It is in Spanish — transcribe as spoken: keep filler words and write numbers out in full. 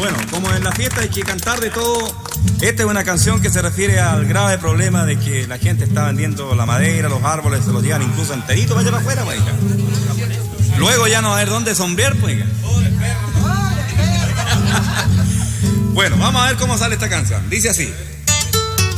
Bueno, como en la fiesta hay que cantar de todo, esta es una canción que se refiere al grave problema de que la gente está vendiendo la madera, los árboles, se los llevan incluso enteritos vaya para afuera, pues. Luego ya no va a haber dónde sombrear, pues. Bueno, vamos a ver cómo sale esta canción. Dice así.